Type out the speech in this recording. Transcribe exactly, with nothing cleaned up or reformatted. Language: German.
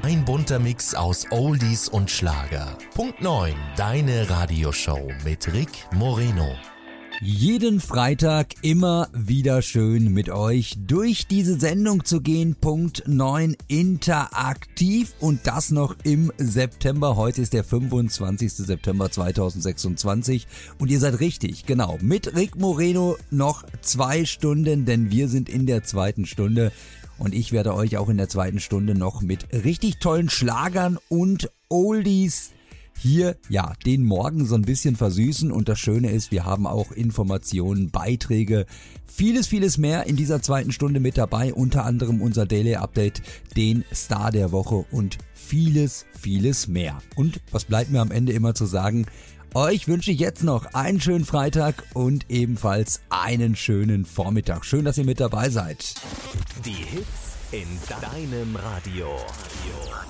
Ein bunter Mix aus Oldies und Schlager. Punkt neun, deine Radioshow mit Rick Moreno. Jeden Freitag immer wieder schön mit euch durch diese Sendung zu gehen. Punkt neun, interaktiv und das noch im September. Heute ist der fünfundzwanzigster September zweitausendsechsundzwanzig und ihr seid richtig, genau, mit Rick Moreno noch zwei Stunden, denn wir sind in der zweiten Stunde und ich werde euch auch in der zweiten Stunde noch mit richtig tollen Schlagern und Oldies hier, ja, den Morgen so ein bisschen versüßen und das Schöne ist, wir haben auch Informationen, Beiträge, vieles, vieles mehr in dieser zweiten Stunde mit dabei, unter anderem unser Daily Update, den Star der Woche und vieles, vieles mehr. Und was bleibt mir am Ende immer zu sagen? Euch wünsche ich jetzt noch einen schönen Freitag und ebenfalls einen schönen Vormittag. Schön, dass ihr mit dabei seid. Die Hits in deinem Radio.